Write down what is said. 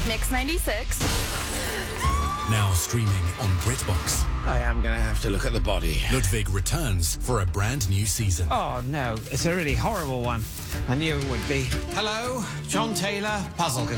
Mix 96. Now streaming on BritBox. I am going to have to look at the body. Ludwig returns for a brand new season. Oh, no. It's a really horrible one. I knew it would be. Hello, John Taylor, puzzle